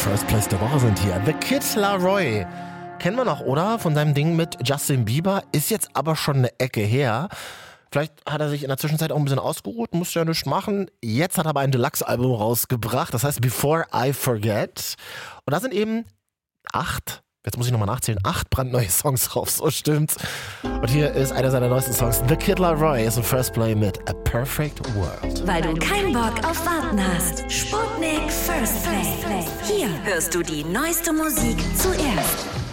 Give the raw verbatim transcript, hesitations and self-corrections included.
First Place der Woche sind hier. The Kid Laroi. Kennen wir noch, oder? Von seinem Ding mit Justin Bieber. Ist jetzt aber schon eine Ecke her. Vielleicht hat er sich in der Zwischenzeit auch ein bisschen ausgeruht, musste ja nichts machen. Jetzt hat er aber ein Deluxe-Album rausgebracht, das heißt Before I Forget. Und da sind eben acht, jetzt muss ich nochmal nachzählen, acht brandneue Songs drauf, so stimmt's. Und hier ist einer seiner neuesten Songs, The Kid Laroi, ist im First Play mit A Perfect World. Weil du keinen Bock auf Warten hast. Sputnik First Play. Hier hörst du die neueste Musik zuerst.